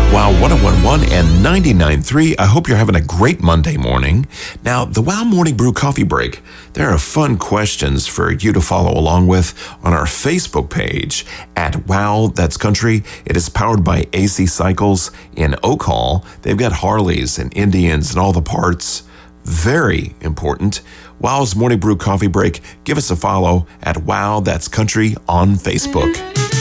Wow, 101.1 and 99.3. I hope you're having a great Monday morning. Now, the Wow Morning Brew Coffee Break, there are fun questions for you to follow along with on our Facebook page at Wow That's Country. It is powered by AC Cycles in Oak Hall. They've got Harleys and Indians and all the parts. Very important. Wow's Morning Brew Coffee Break. Give us a follow at Wow That's Country on Facebook.